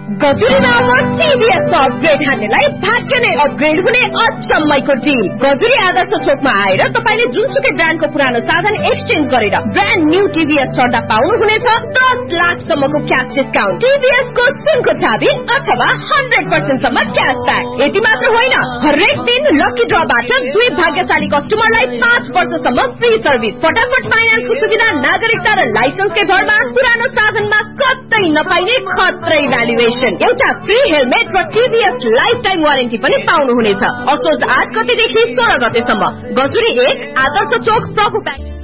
गजुरीमा अब टिभीएस अपग्रेड हान्नेलाई भाग्य नै अपग्रेड हुने अचम्मैको डिल। गजुरी आदर्श चोकमा आएर तपाईले जुनसुकै ब्रान्डको पुरानो साधन एक्सचेन्ज गरेर ब्रान्ड न्यू टिभीएस चढ्दा पाउनुहुनेछ 10 लाखसम्मको क्याश डिस्काउन्ट, टिभीएस को सुनको चाबी अथवा 100% सम्म क्याशब्याक। यति मात्र होइन, हरेक दिन लकी ड्रबाट 2 भाग्यशाली कस्टमरलाई 5 वर्षसम्म फ्री सर्भिस, फटाफट फाइनान्सको सुविधा, नागरिकता र लाइसेन्सकै भरमा पुरानो साधनमा कतै नपाइने खत्रै भ्यालुएसन, एउटा फ्री हेलमेट र टिभीएस लाइफ टाइम वारेन्टी पनि पाउनुहुनेछ। असोज 8 गतेदेखि 16 गतेसम्म। गजुरी 1 आदर्श चोक प्रभु ब्याङ्क।